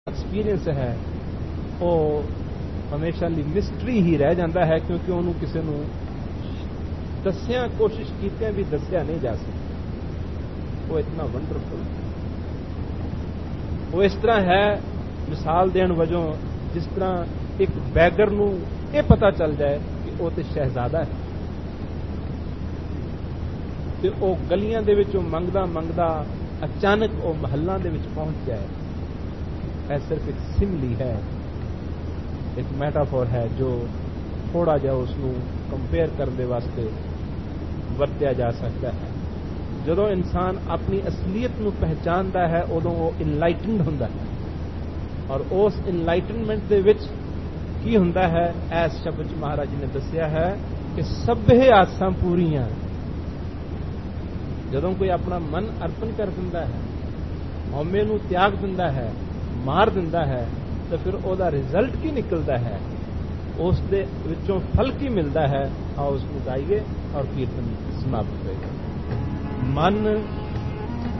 ایکسپੀرینس ہے وہ ہمیشہ ਲਈ ਮਿਸਟਰੀ ਹੀ ਰਹਿ ਜਾਂਦਾ ਹੈ ਕਿਉਂਕਿ ਉਹਨੂੰ ਕਿਸੇ ਨੂੰ ਦੱਸਿਆ ਕੋਸ਼ਿਸ਼ ਕੀਤਿਆਂ ਵੀ ਦੱਸਿਆ ਨਹੀਂ ਜਾ ਸਕਦਾ ਉਹ ਇਤਨਾ ਵੰਡਰਫੁਲ ਉਹ ਇਸ ਤਰ੍ਹਾਂ ਹੈ ਮਿਸਾਲ ਦੇਣ ਵਜੋਂ ਜਿਸ ਤਰ੍ਹਾਂ ਇੱਕ ਬੈਗਰ ਨੂੰ ਇਹ ਪਤਾ ਚੱਲ ਜਾਏ ਕਿ ਉਹ ਤੇ ਸ਼ਹਿਜ਼ਾਦਾ ਹੈ ਤੇ ਉਹ ਗਲੀਆਂ ਦੇ ਵਿੱਚੋਂ ਮੰਗਦਾ ਮੰਗਦਾ ਅਚਾਨਕ ਉਹ ਮਹੱਲਾਂ ਦੇ ਵਿੱਚ ਪਹੁੰਚ ਜਾਏ ਇਹ ਸਿਰਫ ਇੱਕ ਸਿਮਲੀ ਹੈ ایک میٹافور ہے جو تھوڑا جہا اس کو کمپیئر کرنے واسطے ورتیا جا سکتا ہے جدوں انسان اپنی اصلیت نو پہچاندا ہے ادوں وہ انلائٹنڈ ہوندا ہے اور اس انلائٹنمنٹ دے وچ کی ہوندا ہے اس شبد مہاراج نے دسیا ہے کہ سبھے آساں پوریاں جدوں کوئی اپنا من ارپن کر دیندا ہے ہومے نو تیاگ دیندا ہے مار دیندا ہے تو پھر وہ رزلٹ کی نکلتا ہے اس دے وچوں پھل کی ملتا ہے اور اس کو گائیے اور کیرتن سماپت ہوئے گا من